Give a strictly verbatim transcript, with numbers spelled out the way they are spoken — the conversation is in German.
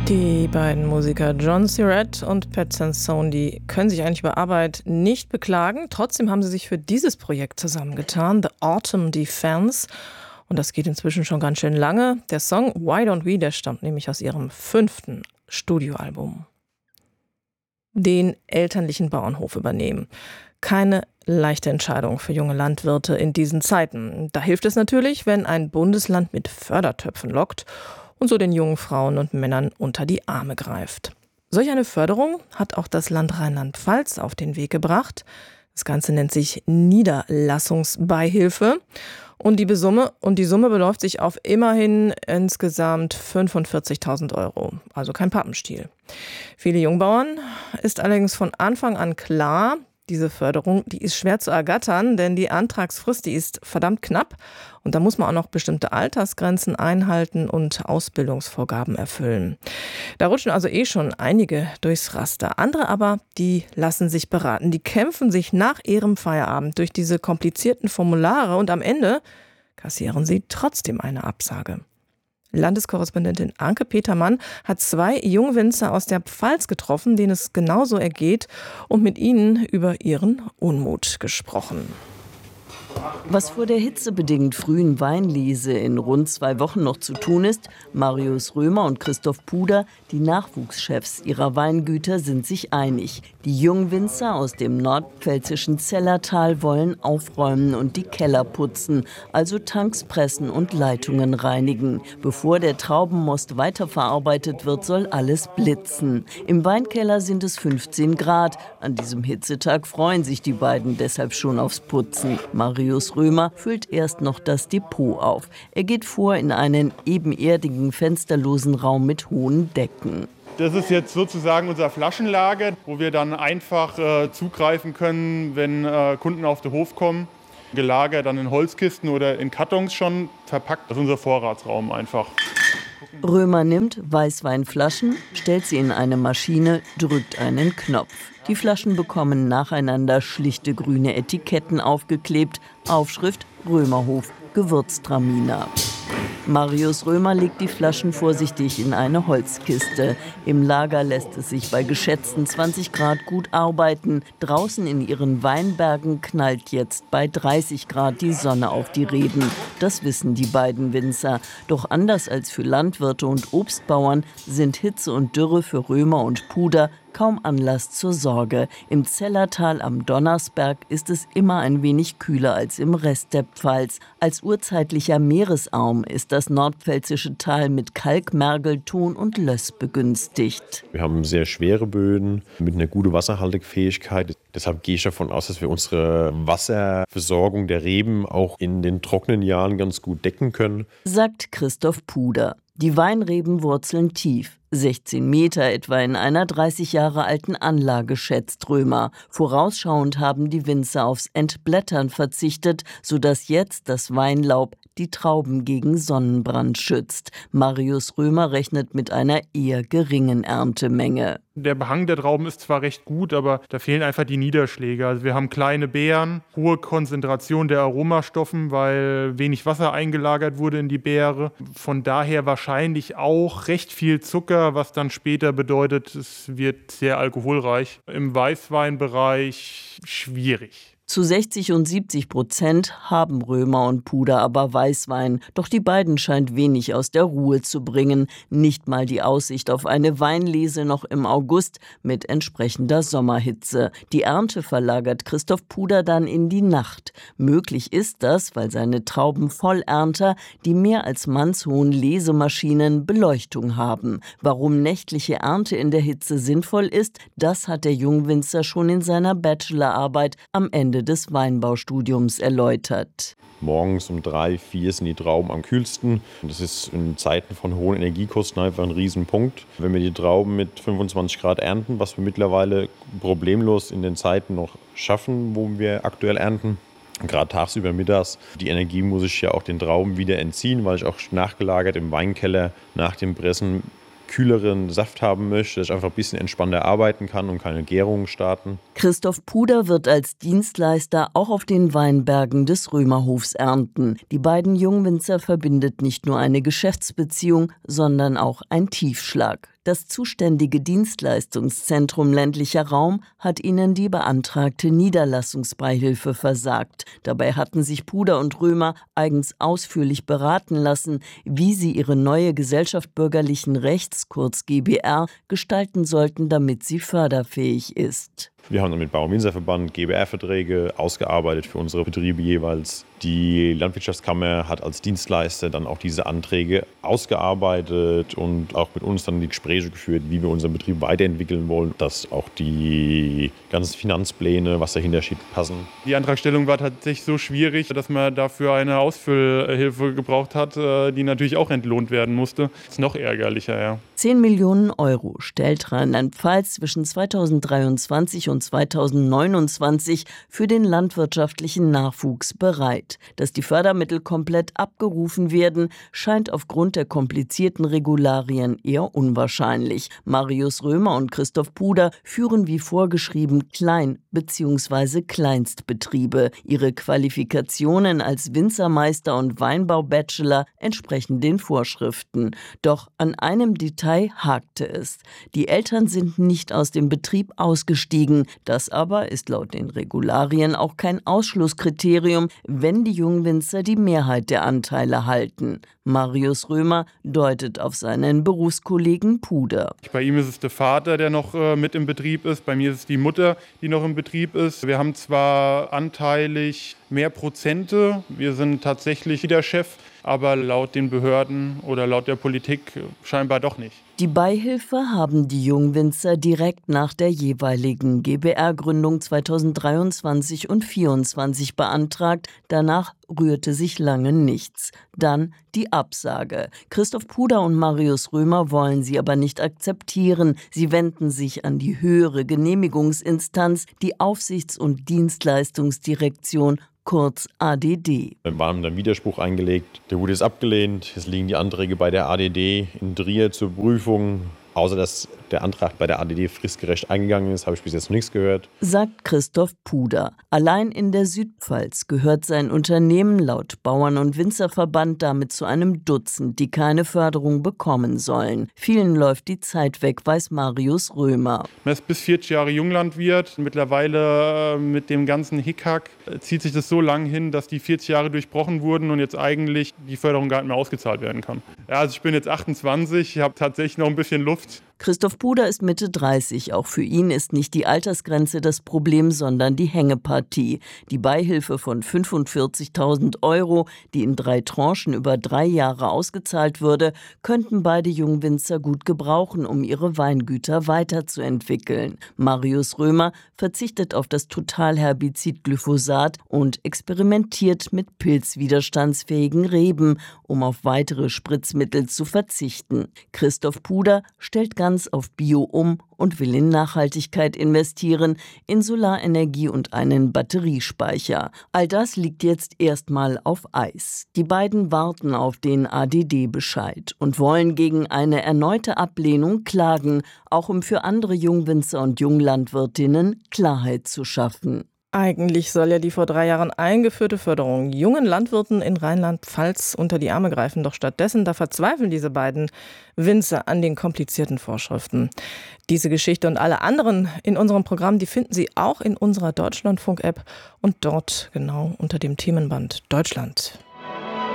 Die beiden Musiker John Surratt und Pat Sansone, die können sich eigentlich über Arbeit nicht beklagen. Trotzdem haben sie sich für dieses Projekt zusammengetan, The Autumn Defense. Und das geht inzwischen schon ganz schön lange. Der Song Why Don't We, der stammt nämlich aus ihrem fünften Studioalbum. Den elterlichen Bauernhof übernehmen. Keine leichte Entscheidung für junge Landwirte in diesen Zeiten. Da hilft es natürlich, wenn ein Bundesland mit Fördertöpfen lockt und so den jungen Frauen und Männern unter die Arme greift. Solch eine Förderung hat auch das Land Rheinland-Pfalz auf den Weg gebracht. Das Ganze nennt sich Niederlassungsbeihilfe. Und die Summe, und die Summe beläuft sich auf immerhin insgesamt fünfundvierzigtausend Euro. Also kein Pappenstiel. Viele Jungbauern ist allerdings von Anfang an klar, diese Förderung, die ist schwer zu ergattern, denn die Antragsfrist, die ist verdammt knapp. Und da muss man auch noch bestimmte Altersgrenzen einhalten und Ausbildungsvorgaben erfüllen. Da rutschen also eh schon einige durchs Raster. Andere aber, die lassen sich beraten. Die kämpfen sich nach ihrem Feierabend durch diese komplizierten Formulare und am Ende kassieren sie trotzdem eine Absage. Landeskorrespondentin Anke Petermann hat zwei Jungwinzer aus der Pfalz getroffen, denen es genauso ergeht, und mit ihnen über ihren Unmut gesprochen. Was vor der hitzebedingt frühen Weinlese in rund zwei Wochen noch zu tun ist, Marius Römer und Christoph Puder, die Nachwuchschefs ihrer Weingüter, sind sich einig. Die Jungwinzer aus dem nordpfälzischen Zellertal wollen aufräumen und die Keller putzen, also Tanks pressen und Leitungen reinigen. Bevor der Traubenmost weiterverarbeitet wird, soll alles blitzen. Im Weinkeller sind es fünfzehn Grad. An diesem Hitzetag freuen sich die beiden deshalb schon aufs Putzen. Marius Römer füllt erst noch das Depot auf. Er geht vor in einen ebenerdigen, fensterlosen Raum mit hohen Decken. Das ist jetzt sozusagen unser Flaschenlager, wo wir dann einfach äh, zugreifen können, wenn äh, Kunden auf den Hof kommen. Gelagert dann in Holzkisten oder in Kartons schon verpackt. Das ist unser Vorratsraum einfach. Römer nimmt Weißweinflaschen, stellt sie in eine Maschine, drückt einen Knopf. Die Flaschen bekommen nacheinander schlichte grüne Etiketten aufgeklebt. Aufschrift Römerhof Gewürztraminer. Marius Römer legt die Flaschen vorsichtig in eine Holzkiste. Im Lager lässt es sich bei geschätzten zwanzig Grad gut arbeiten. Draußen in ihren Weinbergen knallt jetzt bei dreißig Grad die Sonne auf die Reben. Das wissen die beiden Winzer. Doch anders als für Landwirte und Obstbauern sind Hitze und Dürre für Römer und Puder kaum Anlass zur Sorge. Im Zellertal am Donnersberg ist es immer ein wenig kühler als im Rest der Pfalz. Als urzeitlicher Meeresarm ist das nordpfälzische Tal mit Kalk, Mergel, Ton und Löss begünstigt. Wir haben sehr schwere Böden mit einer guten Wasserhaltefähigkeit. Deshalb gehe ich davon aus, dass wir unsere Wasserversorgung der Reben auch in den trockenen Jahren ganz gut decken können, sagt Christoph Puder. Die Weinreben wurzeln tief. sechzehn Meter etwa in einer dreißig Jahre alten Anlage, schätzt Römer. Vorausschauend haben die Winzer aufs Entblättern verzichtet, sodass jetzt das Weinlaub die Trauben gegen Sonnenbrand schützt. Marius Römer rechnet mit einer eher geringen Erntemenge. Der Behang der Trauben ist zwar recht gut, aber da fehlen einfach die Niederschläge. Also wir haben kleine Beeren, hohe Konzentration der Aromastoffen, weil wenig Wasser eingelagert wurde in die Beere. Von daher wahrscheinlich auch recht viel Zucker, was dann später bedeutet, es wird sehr alkoholreich. Im Weißweinbereich schwierig. Zu sechzig und siebzig Prozent haben Römer und Puder aber Weißwein. Doch die beiden scheint wenig aus der Ruhe zu bringen. Nicht mal die Aussicht auf eine Weinlese noch im August mit entsprechender Sommerhitze. Die Ernte verlagert Christoph Puder dann in die Nacht. Möglich ist das, weil seine Traubenvollernter, die mehr als mannshohen Lesemaschinen, Beleuchtung haben. Warum nächtliche Ernte in der Hitze sinnvoll ist, das hat der Jungwinzer schon in seiner Bachelorarbeit am Ende des Weinbaustudiums erläutert. Morgens um drei, vier sind die Trauben am kühlsten. Das ist in Zeiten von hohen Energiekosten einfach ein Riesenpunkt. Wenn wir die Trauben mit fünfundzwanzig Grad ernten, was wir mittlerweile problemlos in den Zeiten noch schaffen, wo wir aktuell ernten, gerade tagsüber mittags, die Energie muss ich ja auch den Trauben wieder entziehen, weil ich auch nachgelagert im Weinkeller nach dem Pressen kühleren Saft haben möchte, dass ich einfach ein bisschen entspannter arbeiten kann und keine Gärungen starten. Christoph Puder wird als Dienstleister auch auf den Weinbergen des Römerhofs ernten. Die beiden Jungwinzer verbindet nicht nur eine Geschäftsbeziehung, sondern auch ein Tiefschlag. Das zuständige Dienstleistungszentrum ländlicher Raum hat ihnen die beantragte Niederlassungsbeihilfe versagt. Dabei hatten sich Puder und Römer eigens ausführlich beraten lassen, wie sie ihre neue Gesellschaft bürgerlichen Rechts, kurz G b R, gestalten sollten, damit sie förderfähig ist. Wir haben dann mit Bauern-Winzerverband G b R-Verträge ausgearbeitet für unsere Betriebe jeweils. Die Landwirtschaftskammer hat als Dienstleister dann auch diese Anträge ausgearbeitet und auch mit uns dann die Gespräche geführt, wie wir unseren Betrieb weiterentwickeln wollen, dass auch die ganzen Finanzpläne, was dahinter steht, passen. Die Antragstellung war tatsächlich so schwierig, dass man dafür eine Ausfüllhilfe gebraucht hat, die natürlich auch entlohnt werden musste. Das ist noch ärgerlicher, ja. zehn Millionen Euro stellt Rheinland-Pfalz zwischen zweitausenddreiundzwanzig und zweitausendneunundzwanzig für den landwirtschaftlichen Nachwuchs bereit. Dass die Fördermittel komplett abgerufen werden, scheint aufgrund der komplizierten Regularien eher unwahrscheinlich. Marius Römer und Christoph Puder führen wie vorgeschrieben Klein- bzw. Kleinstbetriebe. Ihre Qualifikationen als Winzermeister und Weinbau-Bachelor entsprechen den Vorschriften. Doch an einem Detail hakte es. Die Eltern sind nicht aus dem Betrieb ausgestiegen. Das aber ist laut den Regularien auch kein Ausschlusskriterium, wenn die Jungwinzer die Mehrheit der Anteile halten. Marius Römer deutet auf seinen Berufskollegen Puder. Bei ihm ist es der Vater, der noch äh, mit im Betrieb ist. Bei mir ist es die Mutter, die noch im Betrieb ist. Wir haben zwar anteilig mehr Prozente, wir sind tatsächlich der Chef, aber laut den Behörden oder laut der Politik scheinbar doch nicht. Die Beihilfe haben die Jungwinzer direkt nach der jeweiligen G b R-Gründung zweitausenddreiundzwanzig und zweitausendvierundzwanzig beantragt. Danach rührte sich lange nichts. Dann die Absage. Christoph Puder und Marius Römer wollen sie aber nicht akzeptieren. Sie wenden sich an die höhere Genehmigungsinstanz, die Aufsichts- und Dienstleistungsdirektion, kurz A D D. Wir haben dann Widerspruch eingelegt. Der wurde jetzt abgelehnt. Jetzt liegen die Anträge bei der A D D in Trier zur Prüfung. Außer dass der Antrag bei der A D D fristgerecht eingegangen ist, habe ich bis jetzt noch nichts gehört. Sagt Christoph Puder. Allein in der Südpfalz gehört sein Unternehmen laut Bauern- und Winzerverband damit zu einem Dutzend, die keine Förderung bekommen sollen. Vielen läuft die Zeit weg, weiß Marius Römer. Man ist bis vierzig Jahre Junglandwirt. Mittlerweile mit dem ganzen Hickhack zieht sich das so lang hin, dass die vierzig Jahre durchbrochen wurden und jetzt eigentlich die Förderung gar nicht mehr ausgezahlt werden kann. Ja, also ich bin jetzt achtundzwanzig, ich habe tatsächlich noch ein bisschen Luft. Christoph Puder ist Mitte dreißig. Auch für ihn ist nicht die Altersgrenze das Problem, sondern die Hängepartie. Die Beihilfe von fünfundvierzigtausend Euro, die in drei Tranchen über drei Jahre ausgezahlt würde, könnten beide Jungwinzer gut gebrauchen, um ihre Weingüter weiterzuentwickeln. Marius Römer verzichtet auf das Totalherbizid Glyphosat und experimentiert mit pilzwiderstandsfähigen Reben, um auf weitere Spritzmittel zu verzichten. Christoph Puder stellt ganz auf Bio um und will in Nachhaltigkeit investieren, in Solarenergie und einen Batteriespeicher. All das liegt jetzt erstmal auf Eis. Die beiden warten auf den A D D-Bescheid und wollen gegen eine erneute Ablehnung klagen, auch um für andere Jungwinzer und Junglandwirtinnen Klarheit zu schaffen. Eigentlich soll ja die vor drei Jahren eingeführte Förderung jungen Landwirten in Rheinland-Pfalz unter die Arme greifen. Doch stattdessen, da verzweifeln diese beiden Winzer an den komplizierten Vorschriften. Diese Geschichte und alle anderen in unserem Programm, die finden Sie auch in unserer Deutschlandfunk-App und dort genau unter dem Themenband Deutschland.